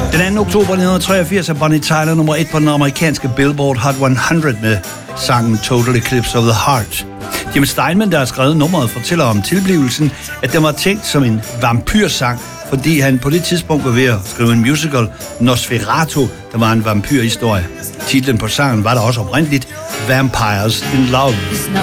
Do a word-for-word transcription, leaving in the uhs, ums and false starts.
Den anden oktober nitten treogfirs er Bonnie Tyler nummer et på den amerikanske Billboard Hot hundrede med sangen Total Eclipse of the Heart. Jim Steinman, der har skrevet nummeret, fortæller om tilblivelsen, at den var tænkt som en vampyrsang, fordi han på det tidspunkt var ved at skrive en musical, Nosferatu, der var en vampyrhistorie. Titlen på sangen var der også oprindeligt Vampires in Love.